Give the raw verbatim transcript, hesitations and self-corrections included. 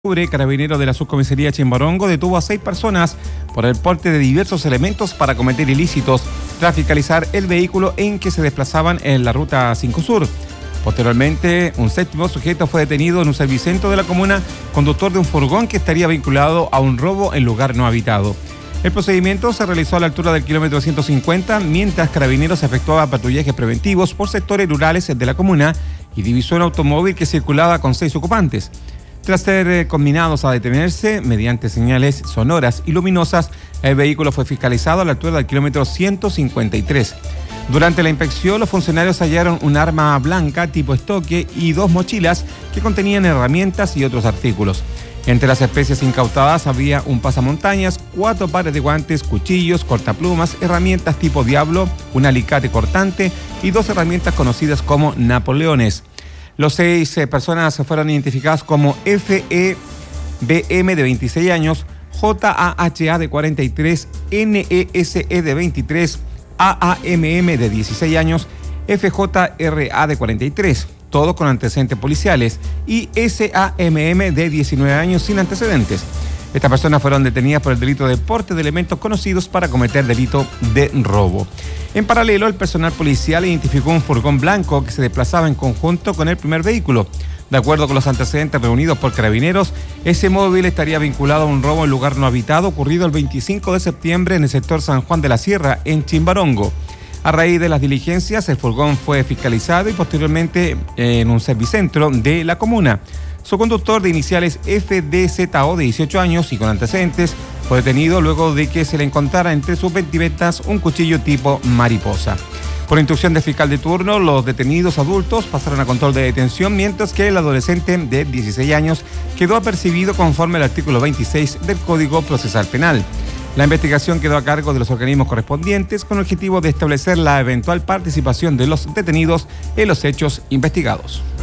Carabinero de la Subcomisaría Chimbarongo detuvo a seis personas por el porte de diversos elementos para cometer ilícitos tras fiscalizar el vehículo en que se desplazaban en la ruta cinco Sur. Posteriormente, un séptimo sujeto fue detenido en un servicentro de la comuna, conductor de un furgón que estaría vinculado a un robo en lugar no habitado. El procedimiento se realizó a la altura del kilómetro ciento cincuenta, mientras Carabineros efectuaba patrullajes preventivos por sectores rurales de la comuna y divisó un automóvil que circulaba con seis ocupantes. Tras ser combinados a detenerse mediante señales sonoras y luminosas, el vehículo fue fiscalizado a la altura del kilómetro ciento cincuenta y tres. Durante la inspección, los funcionarios hallaron un arma blanca tipo estoque y dos mochilas que contenían herramientas y otros artículos. Entre las especies incautadas había un pasamontañas, cuatro pares de guantes, cuchillos, cortaplumas, herramientas tipo diablo, un alicate cortante y dos herramientas conocidas como napoleones. Los seis eh, personas fueron identificadas como F E B M de veintiséis años, J A H A de cuarenta y tres, N E S E de veintitrés, A A M M de dieciséis años, F J R A de cuarenta y tres, todos con antecedentes policiales, y S A M M de diecinueve años sin antecedentes. Estas personas fueron detenidas por el delito de porte de elementos conocidos para cometer delito de robo. En paralelo, el personal policial identificó un furgón blanco que se desplazaba en conjunto con el primer vehículo. De acuerdo con los antecedentes reunidos por Carabineros, ese móvil estaría vinculado a un robo en lugar no habitado ocurrido el veinticinco de septiembre en el sector San Juan de la Sierra, en Chimbarongo. A raíz de las diligencias, el furgón fue fiscalizado y posteriormente en un servicentro de la comuna. Su conductor, de iniciales F D Z O, de dieciocho años y con antecedentes, fue detenido luego de que se le encontrara entre sus vestimentas un cuchillo tipo mariposa. Por instrucción del fiscal de turno, los detenidos adultos pasaron a control de detención, mientras que el adolescente de dieciséis años quedó apercibido conforme al artículo veintiséis del Código Procesal Penal. La investigación quedó a cargo de los organismos correspondientes con el objetivo de establecer la eventual participación de los detenidos en los hechos investigados.